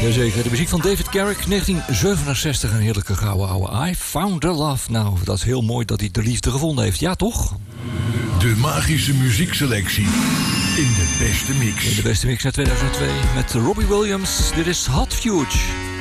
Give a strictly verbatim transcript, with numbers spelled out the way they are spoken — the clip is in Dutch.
Jazeker, de muziek van David Garrick, negentien zevenenzestig, een heerlijke gouden ouwe. I found the love. Nou, dat is heel mooi dat hij de liefde gevonden heeft. Ja, toch? De magische muziekselectie in de beste mix. In de beste mix uit tweeduizend twee met Robbie Williams. Dit is Hot Fuge.